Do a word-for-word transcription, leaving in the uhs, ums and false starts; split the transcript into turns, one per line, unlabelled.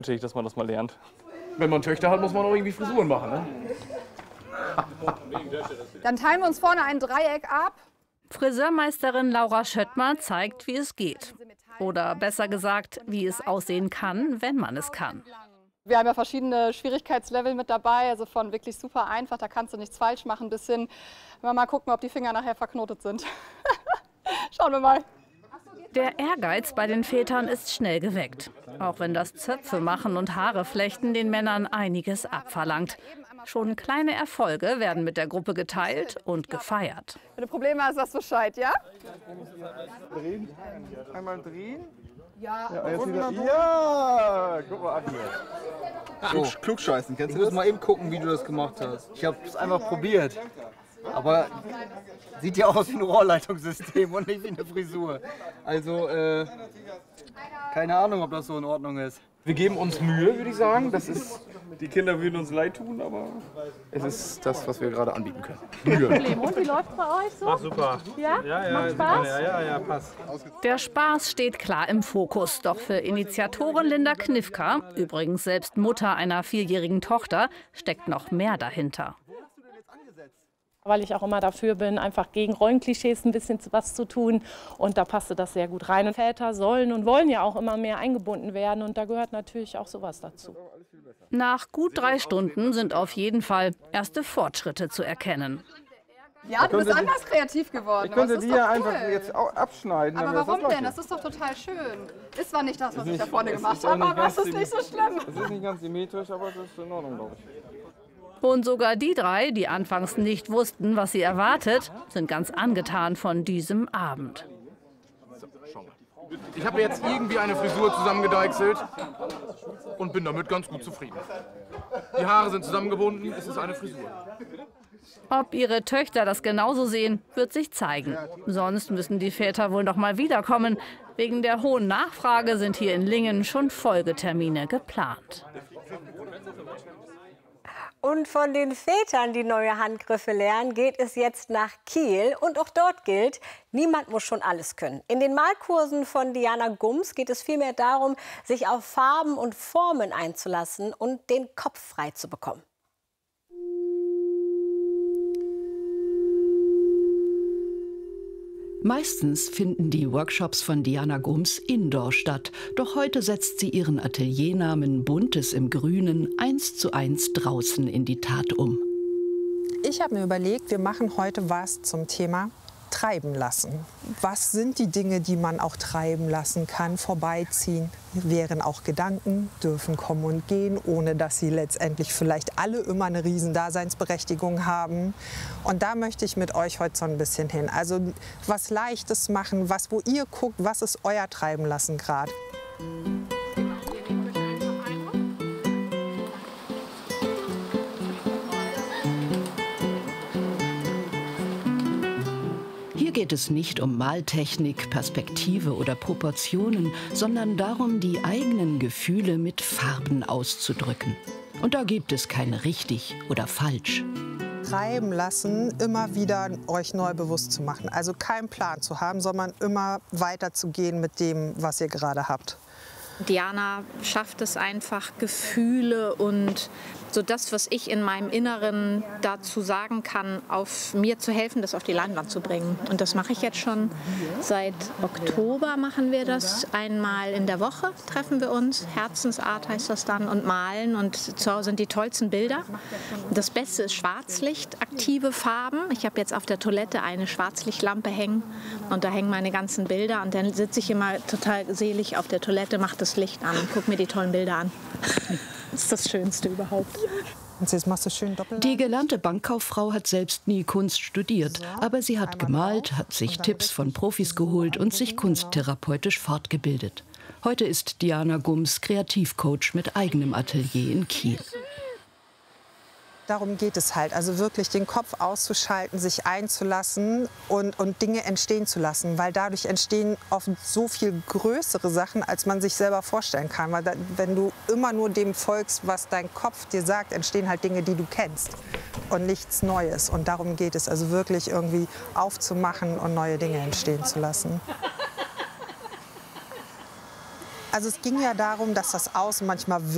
Natürlich, dass man das mal lernt.
Wenn man Töchter hat, muss man auch irgendwie Frisuren machen, ne?
Dann teilen wir uns vorne ein Dreieck ab.
Friseurmeisterin Laura Schöttmer zeigt, wie es geht. Oder besser gesagt, wie es aussehen kann, wenn man es kann.
Wir haben ja verschiedene Schwierigkeitslevel mit dabei, also von wirklich super einfach, da kannst du nichts falsch machen, bis hin, wenn wir mal gucken, ob die Finger nachher verknotet sind. Schauen wir mal.
Der Ehrgeiz bei den Vätern ist schnell geweckt. Auch wenn das Zöpfe machen und Haare flechten den Männern einiges abverlangt. Schon kleine Erfolge werden mit der Gruppe geteilt und gefeiert.
Wenn du Probleme hast, sagst du Bescheid, ja?
Drehen. Einmal drehen.
Ja.
Ja, jetzt wieder. Ja, guck mal an hier.
So. Klug, Klugscheißen, kennst du das? Ich muss mal eben gucken, wie du das gemacht hast. Ich habe es einfach probiert. Aber sieht ja aus wie ein Rohrleitungssystem und nicht wie eine Frisur. Also, äh, keine Ahnung, ob das so in Ordnung ist.
Wir geben uns Mühe, würde ich sagen. Das ist, die Kinder würden uns leid tun, aber es ist das, was wir gerade anbieten können. Mühe.
Und wie läuft es bei euch so?
Ach, super.
Ja?
Ja, ja,
Macht Spaß?
Ja, ja, ja, passt.
Der Spaß steht klar im Fokus. Doch für Initiatorin Linda Knifka, übrigens selbst Mutter einer vierjährigen Tochter, steckt noch mehr dahinter.
Weil ich auch immer dafür bin, einfach gegen Rollenklischees ein bisschen was zu tun. Und da passte das sehr gut rein. Und Väter sollen und wollen ja auch immer mehr eingebunden werden. Und da gehört natürlich auch sowas dazu.
Nach gut drei Stunden sind auf jeden Fall erste Fortschritte zu erkennen.
Ja, du bist anders kreativ geworden.
Ich könnte
aber das
die
ist doch
ja
cool.
einfach jetzt auch abschneiden.
Aber
dann wäre
warum
das
denn?
gleiche.
Das ist doch total schön. Ist zwar nicht das, was ich
nicht-
da vorne
es
gemacht
ist auch
habe,
nicht
aber es
ganz
ist nicht so schlimm.
Es ist nicht ganz symmetrisch, aber es ist in Ordnung, glaube ich.
Und sogar die drei, die anfangs nicht wussten, was sie erwartet, sind ganz angetan von diesem Abend.
Ich habe jetzt irgendwie eine Frisur zusammengedeichselt und bin damit ganz gut zufrieden. Die Haare sind zusammengebunden, es ist eine Frisur.
Ob ihre Töchter das genauso sehen, wird sich zeigen. Sonst müssen die Väter wohl noch mal wiederkommen. Wegen der hohen Nachfrage sind hier in Lingen schon Folgetermine geplant.
Und von den Vätern, die neue Handgriffe lernen, geht es jetzt nach Kiel. Und auch dort gilt, niemand muss schon alles können. In den Malkursen von Diana Gums geht es vielmehr darum, sich auf Farben und Formen einzulassen und den Kopf frei zu bekommen.
Meistens finden die Workshops von Diana Gums indoor statt. Doch heute setzt sie ihren Ateliernamen Buntes im Grünen eins zu eins draußen in die Tat um.
Ich habe mir überlegt, wir machen heute was zum Thema treiben lassen. Was sind die Dinge, die man auch treiben lassen kann, vorbeiziehen? Wären auch Gedanken, dürfen kommen und gehen, ohne dass sie letztendlich vielleicht alle immer eine riesen Daseinsberechtigung haben. Und da möchte ich mit euch heute so ein bisschen hin. Also was Leichtes machen, was, wo ihr guckt, was ist euer Treiben lassen gerade.
Hier geht es nicht um Maltechnik, Perspektive oder Proportionen, sondern darum, die eigenen Gefühle mit Farben auszudrücken. Und da gibt es kein richtig oder falsch.
Treiben lassen, immer wieder euch neu bewusst zu machen. Also keinen Plan zu haben, sondern immer weiter zu gehen mit dem, was ihr gerade habt.
Diana schafft es einfach, Gefühle und so das, was ich in meinem Inneren dazu sagen kann, auf mir zu helfen, das auf die Leinwand zu bringen. Und das mache ich jetzt schon seit Oktober machen wir das. Einmal in der Woche treffen wir uns, Herzensart heißt das dann, und malen. Und zu Hause sind die tollsten Bilder. Das Beste ist Schwarzlicht, aktive Farben. Ich habe jetzt auf der Toilette eine Schwarzlichtlampe hängen und da hängen meine ganzen Bilder. Und dann sitze ich immer total selig auf der Toilette, mache das Licht an und gucke mir die tollen Bilder an. Das ist das Schönste überhaupt.
Und jetzt machst du schön doppelt.
Die gelernte Bankkauffrau hat selbst nie Kunst studiert, aber sie hat gemalt, hat sich Tipps von Profis geholt und sich kunsttherapeutisch fortgebildet. Heute ist Diana Gums Kreativcoach mit eigenem Atelier in Kiel.
Darum geht es halt, also wirklich den Kopf auszuschalten, sich einzulassen und, und Dinge entstehen zu lassen, weil dadurch entstehen oft so viel größere Sachen, als man sich selber vorstellen kann. Weil da, wenn du immer nur dem folgst, was dein Kopf dir sagt, entstehen halt Dinge, die du kennst und nichts Neues. Und darum geht es, also wirklich irgendwie aufzumachen und neue Dinge entstehen zu lassen. Also es ging ja darum, dass das Außen manchmal